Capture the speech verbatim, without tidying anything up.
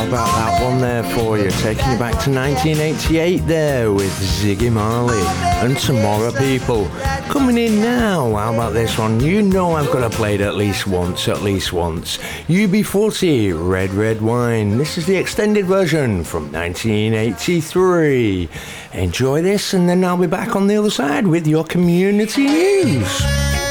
about that one there for you? Taking you back to nineteen eighty-eight there with Ziggy Marley and Tomorrow People. Coming in now, how about this one? You know I've got to play it at least once, at least once. U B forty, Red Red Wine. This is the extended version from nineteen eighty-three. Enjoy this and then I'll be back on the other side with your community news.